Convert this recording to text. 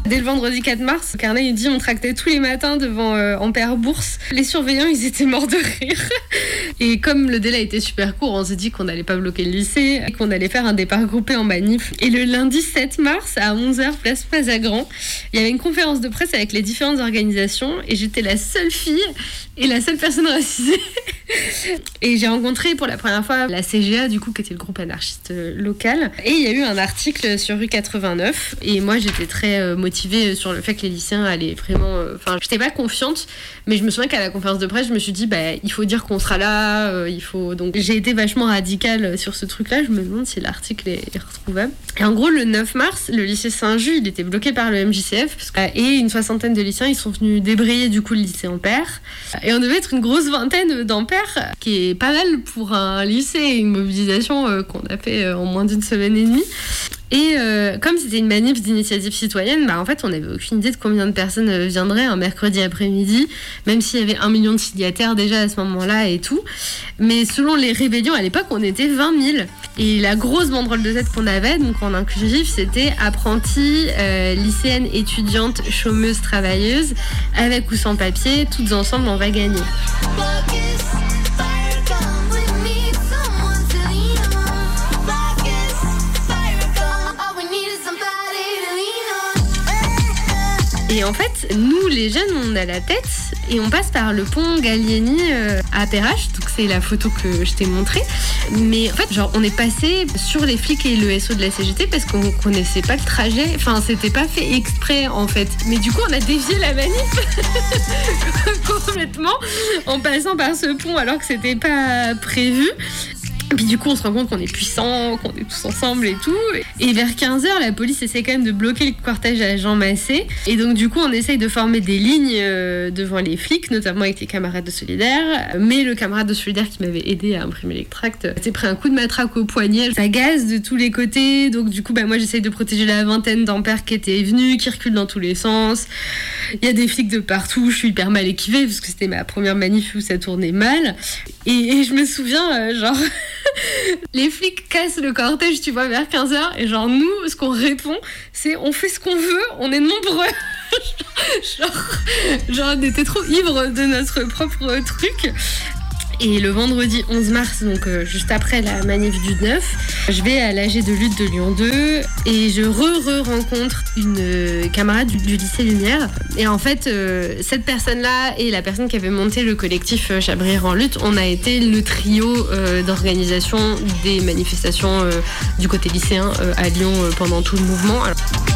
Dès le vendredi 4 mars, Carnet il dit on tractait tous les matins devant Ampère Bourse. Les surveillants, ils étaient morts de rire. Et comme le délai était super court, on s'est dit qu'on n'allait pas bloquer le lycée et qu'on allait faire un départ groupé en manif. Et le lundi 7 mars, à 11h, place Mazagran, il y avait une conférence de presse avec les différentes organisations et j'étais la seule fille et la seule personne racisée. Et j'ai rencontré pour la première fois la CGA, du coup, qui était le groupe anarchiste local. Et il y a eu un article sur Rue 89. Et moi, j'étais très motivée sur le fait que les lycéens allaient vraiment... Enfin, j'étais pas confiante, mais je me souviens qu'à la conférence de presse, je me suis dit, il faut dire qu'on sera là, il faut... Donc, j'ai été vachement radicale sur ce truc-là. Je me demande si l'article est retrouvable. Et en gros, le 9 mars, le lycée Saint-Just, il était bloqué par le MJCF. Et une soixantaine de lycéens, ils sont venus débrayer, du coup, le lycée Ampère. Et on devait être une grosse vingtaine d'Ampère, qui est pas mal pour un lycée, une mobilisation qu'on a fait en moins d'une semaine et demie. Et comme c'était une manif d'initiative citoyenne, en fait, on n'avait aucune idée de combien de personnes viendraient un mercredi après-midi, même s'il y avait 1 million de signataires déjà à ce moment-là et tout. Mais selon les rébellions, à l'époque, on était 20 000. Et la grosse banderole de tête qu'on avait, donc en inclusif, c'était apprentis, lycéennes, étudiantes, chômeuses, travailleuses, avec ou sans papier, toutes ensemble, on va gagner. Et en fait, nous, les jeunes, on a la tête et on passe par le pont Gallieni à Perrache. Donc, c'est la photo que je t'ai montrée. Mais en fait, on est passé sur les flics et le SO de la CGT parce qu'on connaissait pas le trajet. Enfin, c'était pas fait exprès, en fait. Mais du coup, on a dévié la manif complètement en passant par ce pont alors que c'était pas prévu. Et puis du coup, on se rend compte qu'on est puissants, qu'on est tous ensemble et tout. Et vers 15h, la police essaie quand même de bloquer le cortège à Jean Massé. Et donc du coup, on essaye de former des lignes devant les flics, notamment avec les camarades de Solidaire. Mais le camarade de Solidaire qui m'avait aidé à imprimer les tracts s'est pris un coup de matraque au poignet. Ça gaze de tous les côtés. Donc du coup, moi j'essaye de protéger la vingtaine d'Ampères qui étaient venus, qui reculent dans tous les sens. Il y a des flics de partout. Je suis hyper mal équipée parce que c'était ma première manif où ça tournait mal. Et je me souviens, les flics cassent le cortège, tu vois, vers 15h. Et nous, ce qu'on répond, c'est on fait ce qu'on veut, on est nombreux. on était trop ivres de notre propre truc. Et le vendredi 11 mars, donc juste après la manif du 9, je vais à l'AG de lutte de Lyon 2 et je rencontre une camarade du lycée Lumière. Et en fait, cette personne-là et la personne qui avait monté le collectif Chabrir en lutte, on a été le trio d'organisation des manifestations du côté lycéen à Lyon pendant tout le mouvement.